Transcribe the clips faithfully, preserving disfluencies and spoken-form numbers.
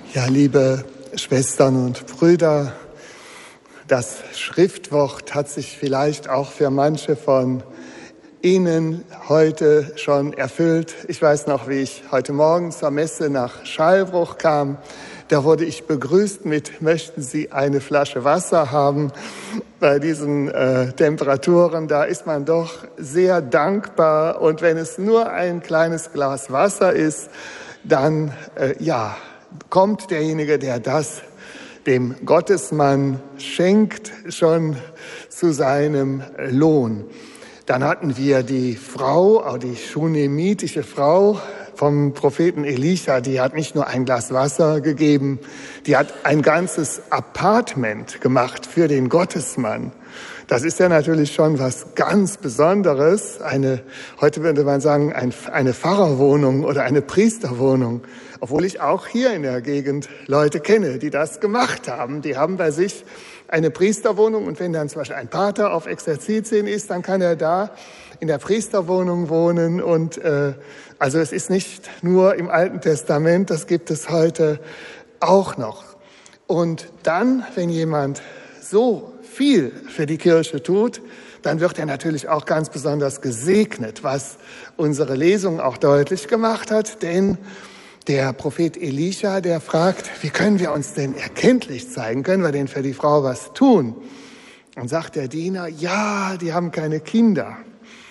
Ja, liebe Schwestern und Brüder, das Schriftwort hat sich vielleicht auch für manche von Ihnen heute schon erfüllt. Ich weiß noch, wie ich heute Morgen zur Messe nach Schallbruch kam. Da wurde ich begrüßt mit: Möchten Sie eine Flasche Wasser haben? Bei diesen äh, Temperaturen, da ist man doch sehr dankbar. Und wenn es nur ein kleines Glas Wasser ist, dann äh, ja, kommt derjenige, der das dem Gottesmann schenkt, schon zu seinem Lohn. Dann hatten wir die Frau, auch die schunemitische Frau vom Propheten Elisha, die hat nicht nur ein Glas Wasser gegeben, die hat ein ganzes Apartment gemacht für den Gottesmann. Das ist ja natürlich schon was ganz Besonderes. Eine, heute würde man sagen, ein, eine Pfarrerwohnung oder eine Priesterwohnung. Obwohl ich auch hier in der Gegend Leute kenne, die das gemacht haben. Die haben bei sich eine Priesterwohnung, und wenn dann zum Beispiel ein Pater auf Exerzitien ist, dann kann er da in der Priesterwohnung wohnen. Und äh, also es ist nicht nur im Alten Testament, das gibt es heute auch noch. Und dann, wenn jemand so viel für die Kirche tut, dann wird er natürlich auch ganz besonders gesegnet, was unsere Lesung auch deutlich gemacht hat. Denn der Prophet Elisha, der fragt, wie können wir uns denn erkenntlich zeigen? Können wir denn für die Frau was tun? Und sagt der Diener, ja, die haben keine Kinder.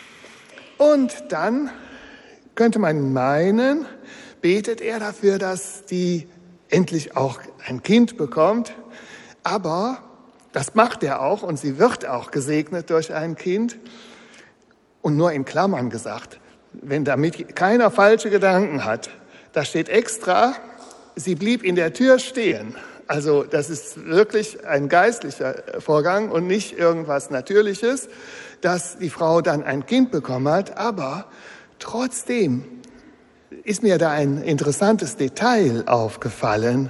Und dann könnte man meinen, betet er dafür, dass die endlich auch ein Kind bekommt. Aber das macht er auch, und sie wird auch gesegnet durch ein Kind. Und nur in Klammern gesagt, wenn damit keiner falsche Gedanken hat, da steht extra, sie blieb in der Tür stehen. Also das ist wirklich ein geistlicher Vorgang und nicht irgendwas Natürliches, dass die Frau dann ein Kind bekommen hat. Aber trotzdem ist mir da ein interessantes Detail aufgefallen.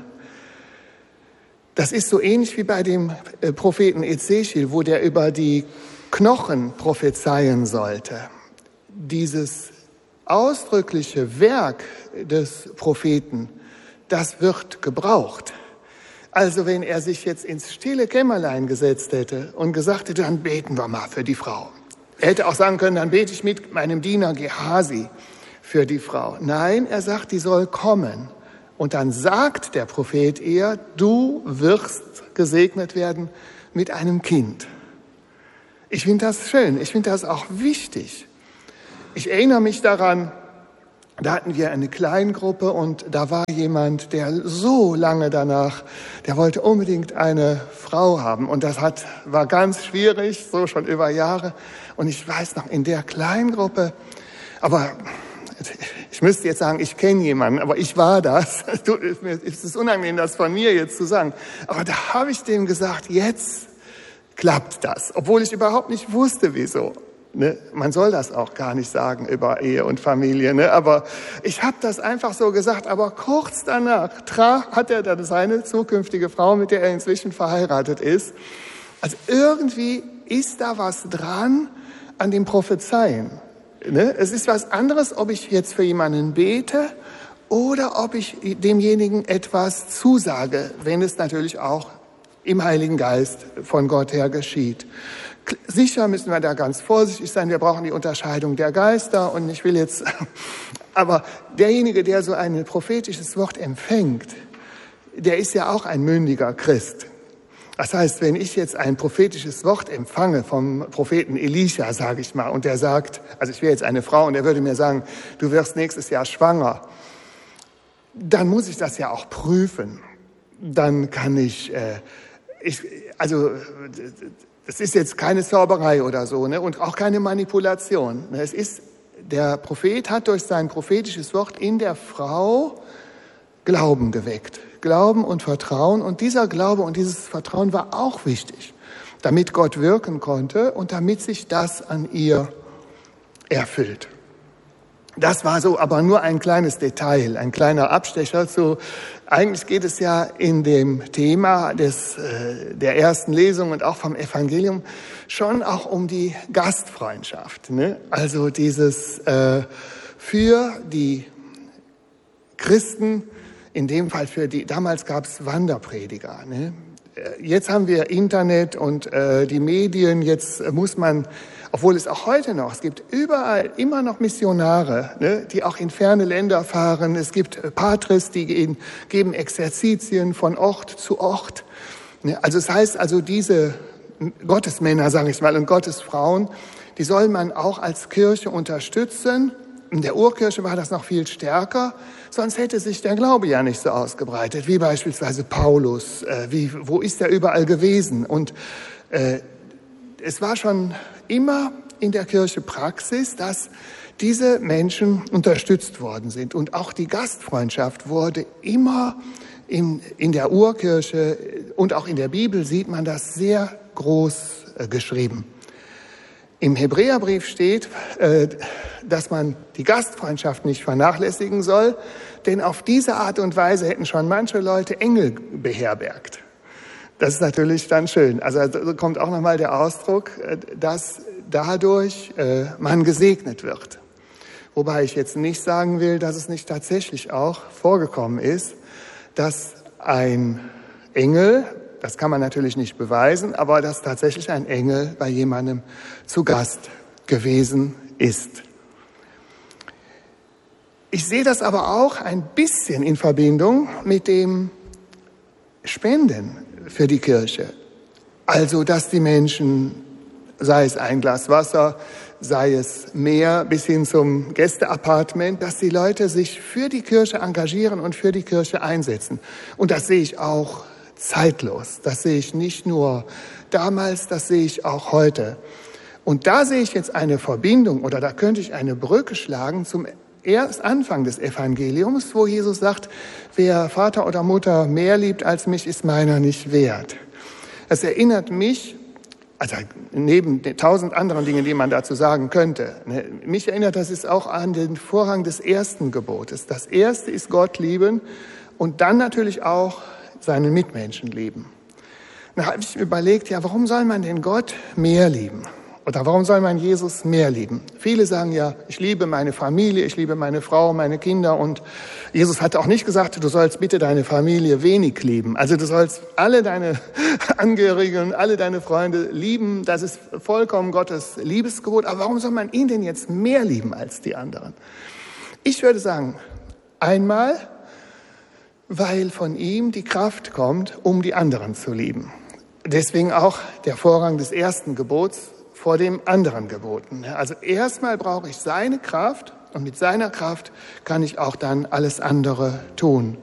Das ist so ähnlich wie bei dem Propheten Ezechiel, wo der über die Knochen prophezeien sollte. Dieses ausdrückliche Werk des Propheten, das wird gebraucht. Also wenn er sich jetzt ins stille Kämmerlein gesetzt hätte und gesagt hätte, dann beten wir mal für die Frau. Er hätte auch sagen können, dann bete ich mit meinem Diener Gehasi für die Frau. Nein, er sagt, die soll kommen. Und dann sagt der Prophet ihr, du wirst gesegnet werden mit einem Kind. Ich finde das schön, ich finde das auch wichtig. Ich erinnere mich daran, da hatten wir eine Kleingruppe und da war jemand, der so lange danach, der wollte unbedingt eine Frau haben. Und das hat, war ganz schwierig, so schon über Jahre. Und ich weiß noch, in der Kleingruppe, aber ich müsste jetzt sagen, ich kenne jemanden, aber ich war das. Es ist unangenehm, das von mir jetzt zu sagen. Aber da habe ich dem gesagt, jetzt klappt das, obwohl ich überhaupt nicht wusste, wieso. Ne? Man soll das auch gar nicht sagen über Ehe und Familie, ne? Aber ich habe das einfach so gesagt. Aber kurz danach traf, hat er dann seine zukünftige Frau, mit der er inzwischen verheiratet ist. Also irgendwie ist da was dran an dem Prophezeien. Ne? Es ist was anderes, ob ich jetzt für jemanden bete oder ob ich demjenigen etwas zusage, wenn es natürlich auch im Heiligen Geist von Gott her geschieht. Sicher müssen wir da ganz vorsichtig sein. Wir brauchen die Unterscheidung der Geister. Und ich will jetzt, aber derjenige, der so ein prophetisches Wort empfängt, der ist ja auch ein mündiger Christ. Das heißt, wenn ich jetzt ein prophetisches Wort empfange vom Propheten Elisha, sage ich mal, und der sagt, also ich wäre jetzt eine Frau und er würde mir sagen, du wirst nächstes Jahr schwanger, dann muss ich das ja auch prüfen. Dann kann ich, äh, ich also es ist jetzt keine Zauberei oder so, ne, und auch keine Manipulation. Es ist, der Prophet hat durch sein prophetisches Wort in der Frau Glauben geweckt. Glauben und Vertrauen. Und dieser Glaube und dieses Vertrauen war auch wichtig, damit Gott wirken konnte und damit sich das an ihr erfüllt. Das war so aber nur ein kleines Detail, ein kleiner Abstecher zu, eigentlich geht es ja in dem Thema des, äh, der ersten Lesung und auch vom Evangelium schon auch um die Gastfreundschaft, ne? Also dieses äh, für die Christen in dem Fall für die, damals gab es Wanderprediger. Ne? Jetzt haben wir Internet und äh, die Medien, jetzt muss man, obwohl es auch heute noch, es gibt überall immer noch Missionare, ne, die auch in ferne Länder fahren. Es gibt Patres, die gehen, geben Exerzitien von Ort zu Ort. Ne? Also es heißt also, diese Gottesmänner, sage ich mal, und Gottesfrauen, die soll man auch als Kirche unterstützen. In der Urkirche war das noch viel stärker, sonst hätte sich der Glaube ja nicht so ausgebreitet, wie beispielsweise Paulus. Äh, wie, wo ist er überall gewesen? Und äh, es war schon immer in der Kirche Praxis, dass diese Menschen unterstützt worden sind. Und auch die Gastfreundschaft wurde immer in, in der Urkirche und auch in der Bibel sieht man das sehr groß äh, geschrieben. Im Hebräerbrief steht, dass man die Gastfreundschaft nicht vernachlässigen soll, denn auf diese Art und Weise hätten schon manche Leute Engel beherbergt. Das ist natürlich dann schön. Also da kommt auch nochmal der Ausdruck, dass dadurch man gesegnet wird. Wobei ich jetzt nicht sagen will, dass es nicht tatsächlich auch vorgekommen ist, dass ein Engel, das kann man natürlich nicht beweisen, aber dass tatsächlich ein Engel bei jemandem zu Gast gewesen ist. Ich sehe das aber auch ein bisschen in Verbindung mit dem Spenden für die Kirche. Also, dass die Menschen, sei es ein Glas Wasser, sei es mehr bis hin zum Gästeapartment, dass die Leute sich für die Kirche engagieren und für die Kirche einsetzen. Und das sehe ich auch zeitlos. Das sehe ich nicht nur damals, das sehe ich auch heute. Und da sehe ich jetzt eine Verbindung oder da könnte ich eine Brücke schlagen zum erst Anfang des Evangeliums, wo Jesus sagt, wer Vater oder Mutter mehr liebt als mich, ist meiner nicht wert. Das erinnert mich, also neben den tausend anderen Dingen, die man dazu sagen könnte, ne, mich erinnert das ist auch an den Vorrang des ersten Gebotes. Das erste ist Gott lieben und dann natürlich auch seinen Mitmenschen lieben. Dann habe ich mir überlegt, ja, warum soll man denn Gott mehr lieben? Oder warum soll man Jesus mehr lieben? Viele sagen ja, ich liebe meine Familie, ich liebe meine Frau, meine Kinder. Und Jesus hat auch nicht gesagt, du sollst bitte deine Familie wenig lieben. Also du sollst alle deine Angehörigen, alle deine Freunde lieben. Das ist vollkommen Gottes Liebesgebot. Aber warum soll man ihn denn jetzt mehr lieben als die anderen? Ich würde sagen, einmal, weil von ihm die Kraft kommt, um die anderen zu lieben. Deswegen auch der Vorrang des ersten Gebots vor dem anderen Geboten. Also erstmal brauche ich seine Kraft und mit seiner Kraft kann ich auch dann alles andere tun.